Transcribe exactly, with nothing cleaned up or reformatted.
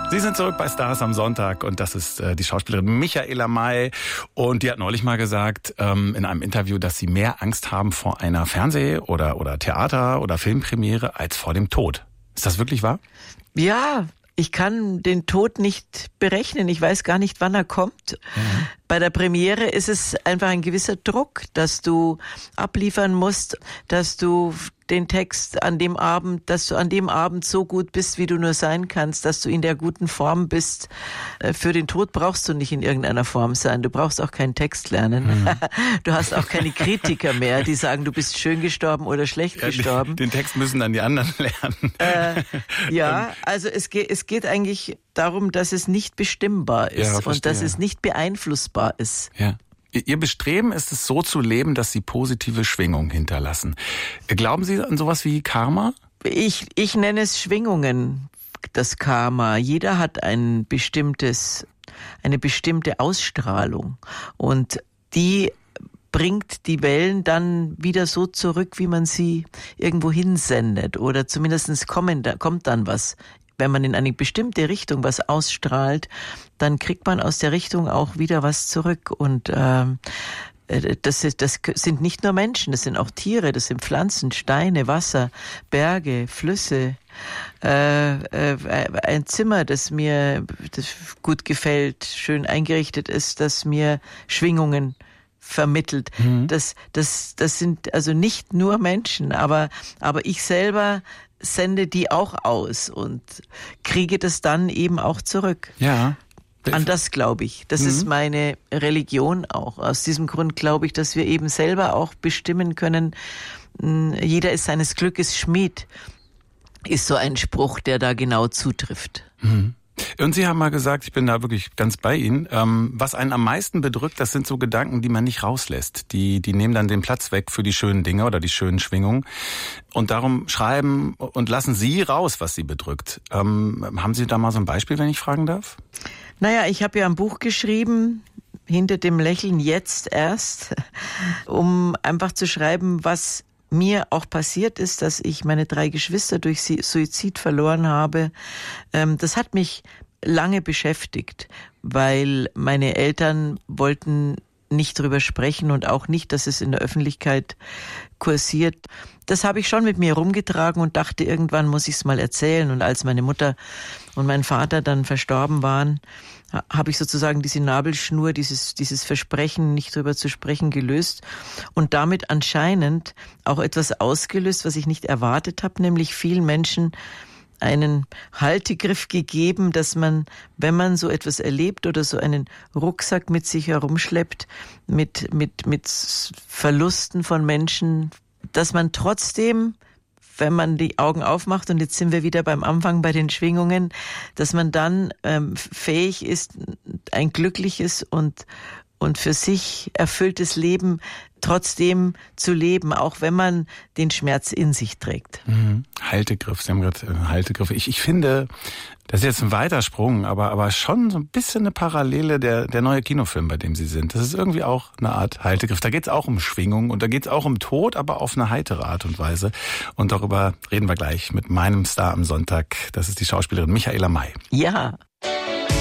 Sie sind zurück bei Stars am Sonntag und das ist äh, die Schauspielerin Michaela May und die hat neulich mal gesagt ähm, in einem Interview, dass sie mehr Angst haben vor einer Fernseh- oder, oder Theater- oder Filmpremiere als vor dem Tod. Ist das wirklich wahr? Ja, ich kann den Tod nicht berechnen. Ich weiß gar nicht, wann er kommt. Mhm. Bei der Premiere ist es einfach ein gewisser Druck, dass du abliefern musst, dass du den Text an dem Abend, dass du an dem Abend so gut bist, wie du nur sein kannst, dass du in der guten Form bist. Für den Tod brauchst du nicht in irgendeiner Form sein. Du brauchst auch keinen Text lernen. Mhm. Du hast auch keine Kritiker mehr, die sagen, du bist schön gestorben oder schlecht ja, gestorben. Den Text müssen dann die anderen lernen. Äh, ja, also es geht, es geht eigentlich darum, dass es nicht bestimmbar ist ja, und dass es nicht beeinflussbar ist. Ja. Ihr Bestreben ist es, so zu leben, dass Sie positive Schwingungen hinterlassen. Glauben Sie an sowas wie Karma? Ich, ich nenne es Schwingungen, das Karma. Jeder hat ein bestimmtes, eine bestimmte Ausstrahlung und die bringt die Wellen dann wieder so zurück, wie man sie irgendwo hinsendet oder zumindest kommen, da kommt dann was. Wenn man in eine bestimmte Richtung was ausstrahlt, dann kriegt man aus der Richtung auch wieder was zurück. Und ähm, das, ist, das sind nicht nur Menschen, das sind auch Tiere, das sind Pflanzen, Steine, Wasser, Berge, Flüsse. Äh, äh, ein Zimmer, das mir das gut gefällt, schön eingerichtet ist, das mir Schwingungen vermittelt. Mhm. Das, das, das sind also nicht nur Menschen, aber, aber ich selber sende die auch aus und kriege das dann eben auch zurück. Ja. An das glaube ich. Das mhm. ist meine Religion auch. Aus diesem Grund glaube ich, dass wir eben selber auch bestimmen können, jeder ist seines Glückes Schmied, ist so ein Spruch, der da genau zutrifft. Mhm. Und Sie haben mal gesagt, ich bin da wirklich ganz bei Ihnen, ähm, was einen am meisten bedrückt, das sind so Gedanken, die man nicht rauslässt. Die, die nehmen dann den Platz weg für die schönen Dinge oder die schönen Schwingungen. Und darum schreiben und lassen Sie raus, was Sie bedrückt. Ähm, haben Sie da mal so ein Beispiel, wenn ich fragen darf? Naja, ich habe ja ein Buch geschrieben, Hinter dem Lächeln jetzt erst, um einfach zu schreiben, was mir auch passiert ist, dass ich meine drei Geschwister durch Suizid verloren habe. Das hat mich lange beschäftigt, weil meine Eltern wollten nicht drüber sprechen und auch nicht, dass es in der Öffentlichkeit kursiert. Das habe ich schon mit mir rumgetragen und dachte, irgendwann muss ich es mal erzählen. Und als meine Mutter und mein Vater dann verstorben waren, habe ich sozusagen diese Nabelschnur, dieses, dieses Versprechen, nicht drüber zu sprechen, gelöst und damit anscheinend auch etwas ausgelöst, was ich nicht erwartet habe, nämlich vielen Menschen einen Haltegriff gegeben, dass man, wenn man so etwas erlebt oder so einen Rucksack mit sich herumschleppt, mit, mit, mit Verlusten von Menschen, dass man trotzdem, wenn man die Augen aufmacht, und jetzt sind wir wieder beim Anfang bei den Schwingungen, dass man dann ähm, fähig ist, ein glückliches und, und für sich erfülltes Leben trotzdem zu leben, auch wenn man den Schmerz in sich trägt. Mhm. Haltegriff, Sie haben gerade äh, Haltegriff. Ich, ich finde, das ist jetzt ein weiter Sprung, aber, aber schon so ein bisschen eine Parallele der, der neue Kinofilm, bei dem Sie sind. Das ist irgendwie auch eine Art Haltegriff. Da geht es auch um Schwingung und da geht es auch um Tod, aber auf eine heitere Art und Weise. Und darüber reden wir gleich mit meinem Star am Sonntag. Das ist die Schauspielerin Michaela May. Ja.